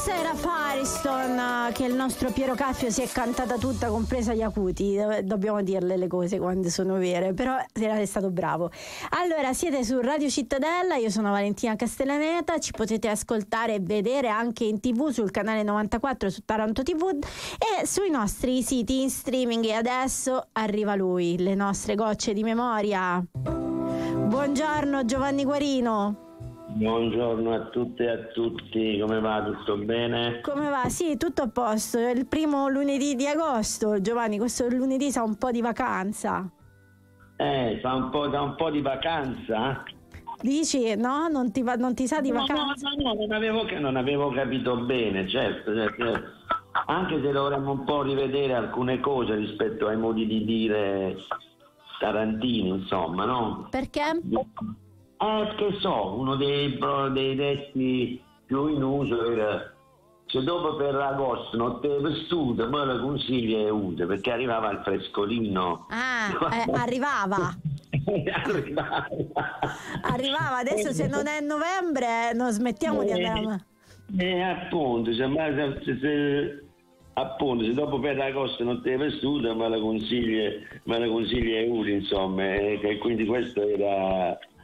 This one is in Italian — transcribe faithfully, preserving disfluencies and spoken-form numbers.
questa era Firestone, che il nostro Piero Caffio si è cantata tutta, compresa gli acuti. Dobbiamo dirle le cose quando sono vere, però è stato bravo. Allora, siete su Radio Cittadella, io sono Valentina Castellaneta, ci potete ascoltare e vedere anche in tv sul canale novantaquattro su Taranto tivù e sui nostri siti in streaming. E adesso arriva lui, le nostre gocce di memoria. Buongiorno Giovanni Guarino. Buongiorno a tutte e a tutti, come va? Tutto bene? Come va? Sì, tutto a posto. È il primo lunedì di agosto, Giovanni, questo lunedì sa un po' di vacanza. Eh, sa un po', da un po' di vacanza? Dici, no? Non ti, va, non ti sa di no, vacanza? No, no, no, non avevo, non avevo capito bene, certo, certo. Anche se dovremmo un po' rivedere alcune cose rispetto ai modi di dire tarantini, insomma, no? Perché? Eh, che so, uno dei, dei detti più in uso era: se dopo per agosto non te vestuto, me lo consigli e ude, perché arrivava il frescolino. Ah, eh, arrivava. arrivava. Arrivava, adesso se non è novembre non smettiamo eh, di andare a... Eh, appunto, se, se, se, appunto, se dopo per agosto non te vestuto, me lo consigli, me lo consigli e ude, insomma, e, e quindi questo era...